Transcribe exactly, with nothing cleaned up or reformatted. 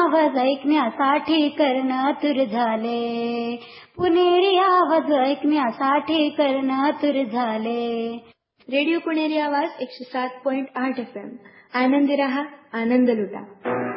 आवाज ऐकण्यासाठी कर्णातुर झाले. पुणेरी आवाज ऐकण्यासाठी कर्णातुर झाले. रेडिओ पुणेरी आवाज एकशे सात पॉइंट आठ एफ एम. आनंदी रहा, आनंद लुटा.